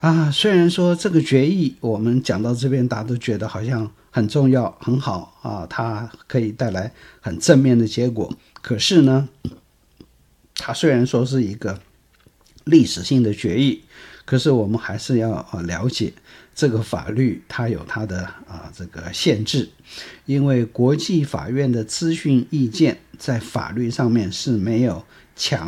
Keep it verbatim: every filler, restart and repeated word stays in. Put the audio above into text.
啊，虽然说这个决议我们讲到这边，大家都觉得好像很重要、很好啊，它可以带来很正面的结果。可是呢，它虽然说是一个历史性的决议，可是我们还是要啊了解这个法律它有它的啊这个限制，因为国际法院的咨询意见在法律上面是没有强